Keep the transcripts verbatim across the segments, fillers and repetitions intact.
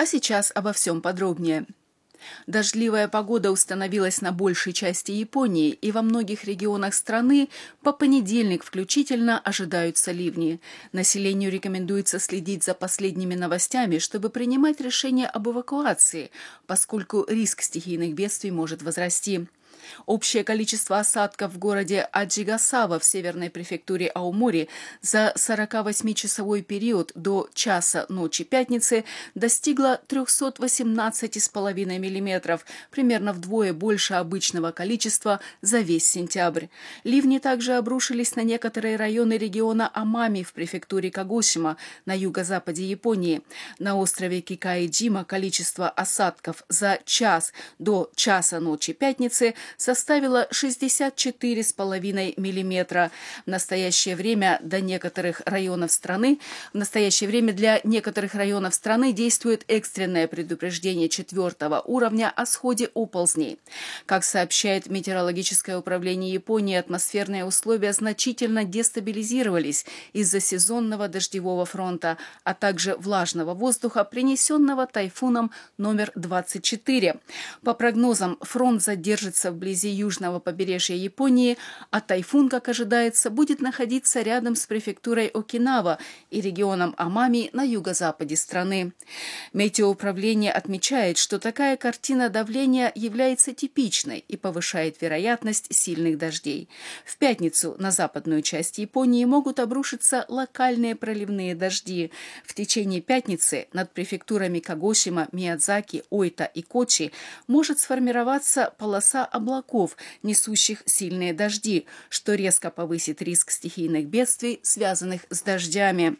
А сейчас обо всем подробнее. Дождливая погода установилась на большей части Японии, и во многих регионах страны по понедельник включительно ожидаются ливни. Населению рекомендуется следить за последними новостями, чтобы принимать решения об эвакуации, поскольку риск стихийных бедствий может возрасти. Общее количество осадков в городе Аджигасава в северной префектуре Аомори за сорокавосьмичасовой период до часа ночи пятницы достигло триста восемнадцать целых пять десятых миллиметров, примерно вдвое больше обычного количества за весь сентябрь. Ливни также обрушились на некоторые районы региона Амами в префектуре Кагосима на юго-западе Японии. На острове Кикаиджима количество осадков за час до часа ночи пятницы составила шестьдесят четыре целых пять десятых миллиметра. В настоящее время до некоторых районов страны, в настоящее время для некоторых районов страны действует экстренное предупреждение четвертого уровня о сходе оползней. Как сообщает Метеорологическое управление Японии, атмосферные условия значительно дестабилизировались из-за сезонного дождевого фронта, а также влажного воздуха, принесенного тайфуном номер двадцать четыре. По прогнозам, фронт задержится в вблизи южного побережья Японии, а тайфун, как ожидается, будет находиться рядом с префектурой Окинава и регионом Амами на юго-западе страны. Метеоуправление отмечает, что такая картина давления является типичной и повышает вероятность сильных дождей. В пятницу на западную часть Японии могут обрушиться локальные проливные дожди. В течение пятницы над префектурами Кагосима, Миядзаки, Ойта и Кочи может сформироваться полоса облаков, несущих сильные дожди, что резко повысит риск стихийных бедствий, связанных с дождями.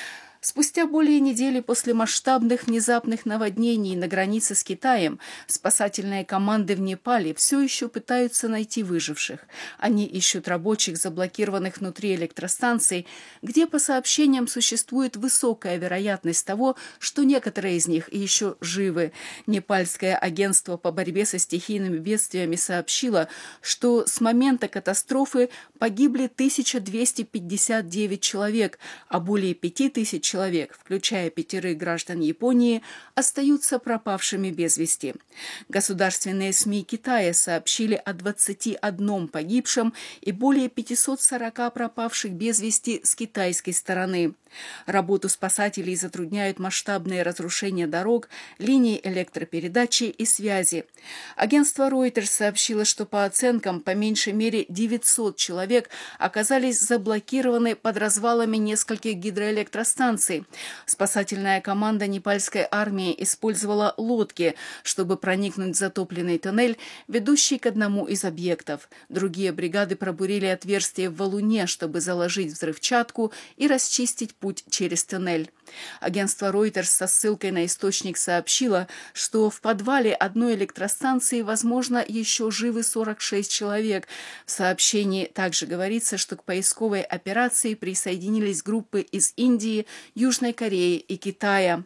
Спустя более недели после масштабных внезапных наводнений на границе с Китаем спасательные команды в Непале все еще пытаются найти выживших. Они ищут рабочих, заблокированных внутри электростанций, где, по сообщениям, существует высокая вероятность того, что некоторые из них еще живы. Непальское агентство по борьбе со стихийными бедствиями сообщило, что с момента катастрофы погибли тысяча двести пятьдесят девять человек, а более пяти тысяч человек, включая пятерых граждан Японии, остаются пропавшими без вести. Государственные СМИ Китая сообщили о двадцати одном погибшем и более пятисот сорока пропавших без вести с китайской стороны. Работу спасателей затрудняют масштабные разрушения дорог, линий электропередачи и связи. Агентство Reuters сообщило, что по оценкам по меньшей мере девятьсот человек оказались заблокированы под развалами нескольких гидроэлектростанций. Спасательная команда непальской армии использовала лодки, чтобы проникнуть в затопленный тоннель, ведущий к одному из объектов. Другие бригады пробурили отверстие в валуне, чтобы заложить взрывчатку и расчистить путь через тоннель. Агентство Reuters со ссылкой на источник сообщило, что в подвале одной электростанции, возможно, еще живы сорок шесть человек. В сообщении также говорится, что к поисковой операции присоединились группы из Индии, Южной Кореи и Китая.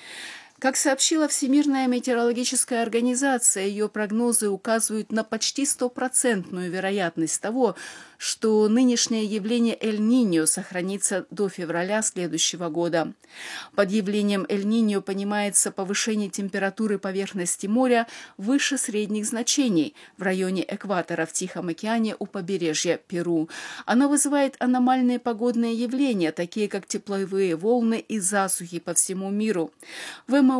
Как сообщила Всемирная метеорологическая организация, ее прогнозы указывают на почти стопроцентную вероятность того, что нынешнее явление Эль-Ниньо сохранится до февраля следующего года. Под явлением Эль-Ниньо понимается повышение температуры поверхности моря выше средних значений в районе экватора в Тихом океане у побережья Перу. Оно вызывает аномальные погодные явления, такие как тепловые волны и засухи по всему миру. В эм